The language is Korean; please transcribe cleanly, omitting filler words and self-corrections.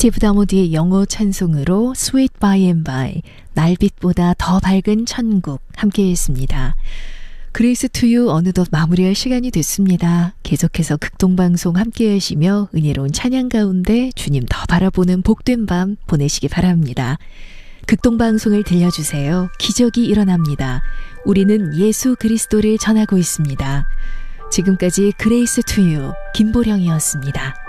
스티브 다모디의 영어 찬송으로 Sweet by and by, 날빛보다 더 밝은 천국 함께 했습니다. 그레이스 투유 어느덧 마무리할 시간이 됐습니다. 계속해서 극동방송 함께 하시며 은혜로운 찬양 가운데 주님 더 바라보는 복된 밤 보내시기 바랍니다. 극동방송을 들려주세요. 기적이 일어납니다. 우리는 예수 그리스도를 전하고 있습니다. 지금까지 그레이스 투유 김보령이었습니다.